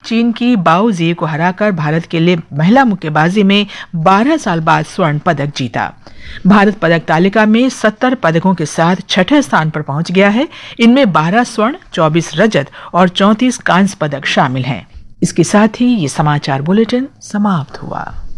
चीन की बाओ जी को हराकर भारत के लिए महिला मुक्केबाजी में 12 साल बाद स्वर्ण पदक जीता। भारत पदक तालिका में 70 पदकों के साथ छठे स्थान पर पहुंच गया है। इनमें 12 स्वर्ण, 24 रजत और 34 कांस्य पदक शामिल हैं। इसके साथ ही ये समाचार बुलेटिन समाप्त हुआ।